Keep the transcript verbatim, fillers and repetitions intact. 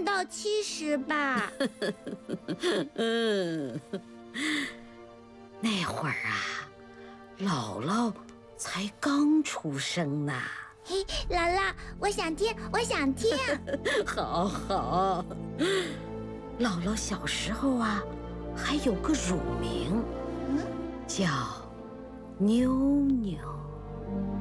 看到七十吧。 嗯，那会儿啊，姥姥才刚出生呢。 嘿，姥姥，我想听，我想听。 好好，姥姥小时候啊，还有个乳名， 嗯， 叫妞妞。